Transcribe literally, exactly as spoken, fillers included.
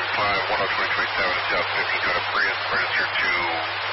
five, one oh three three seven, South fifty, go to Prius, register to